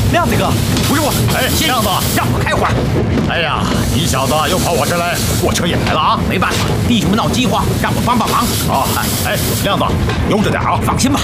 亮子哥，不是我， 哎，亮子， 让我开会儿。 哎呀，你小子又跑我这来，我车也来了啊！ 没办法，弟兄们闹饥荒，让我帮帮忙。 啊，哎，亮子，悠着点啊！ 放心吧。